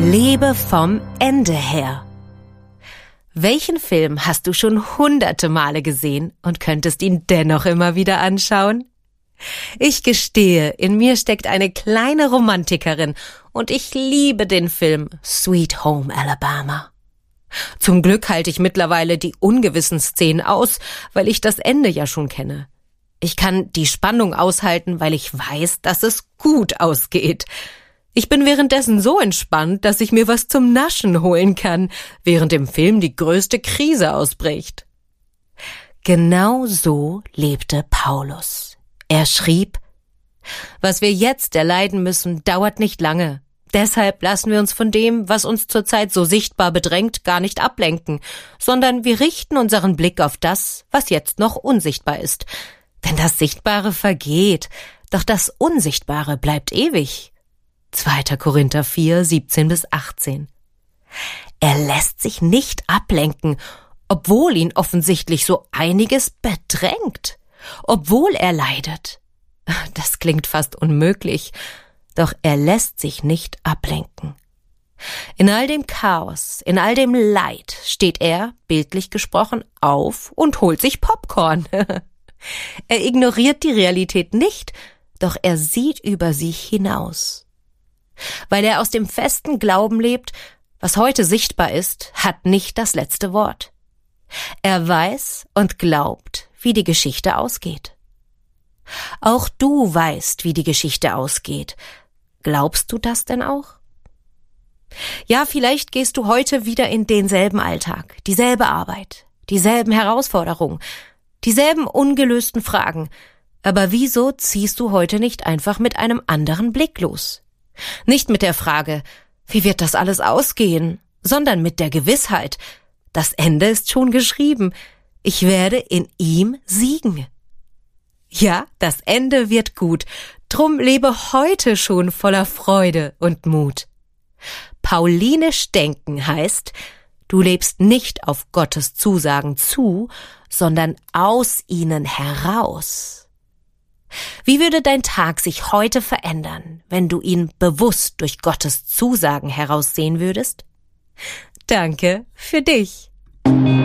Lebe vom Ende her. Welchen Film hast du schon hunderte Male gesehen und könntest ihn dennoch immer wieder anschauen? Ich gestehe, in mir steckt eine kleine Romantikerin und ich liebe den Film Sweet Home Alabama. Zum Glück halte ich mittlerweile die ungewissen Szenen aus, weil ich das Ende ja schon kenne. Ich kann die Spannung aushalten, weil ich weiß, dass es gut ausgeht. Ich bin währenddessen so entspannt, dass ich mir was zum Naschen holen kann, während im Film die größte Krise ausbricht. Genau so lebte Paulus. Er schrieb: Was wir jetzt erleiden müssen, dauert nicht lange. Deshalb lassen wir uns von dem, was uns zurzeit so sichtbar bedrängt, gar nicht ablenken, sondern wir richten unseren Blick auf das, was jetzt noch unsichtbar ist. Denn das Sichtbare vergeht, doch das Unsichtbare bleibt ewig. 2. Korinther 4, 17-18. Er lässt sich nicht ablenken, obwohl ihn offensichtlich so einiges bedrängt, obwohl er leidet. Das klingt fast unmöglich, doch er lässt sich nicht ablenken. In all dem Chaos, in all dem Leid steht er, bildlich gesprochen, auf und holt sich Popcorn. Er ignoriert die Realität nicht, doch er sieht über sie hinaus. Weil er aus dem festen Glauben lebt, was heute sichtbar ist, hat nicht das letzte Wort. Er weiß und glaubt, wie die Geschichte ausgeht. Auch du weißt, wie die Geschichte ausgeht. Glaubst du das denn auch? Ja, vielleicht gehst du heute wieder in denselben Alltag, dieselbe Arbeit, dieselben Herausforderungen, dieselben ungelösten Fragen. Aber wieso ziehst du heute nicht einfach mit einem anderen Blick los? Nicht mit der Frage, wie wird das alles ausgehen, sondern mit der Gewissheit, das Ende ist schon geschrieben, ich werde in ihm siegen. Ja, das Ende wird gut, drum lebe heute schon voller Freude und Mut. Paulinisch denken heißt, du lebst nicht auf Gottes Zusagen zu, sondern aus ihnen heraus. Wie würde dein Tag sich heute verändern, wenn du ihn bewusst durch Gottes Zusagen heraussehen würdest? Danke für dich.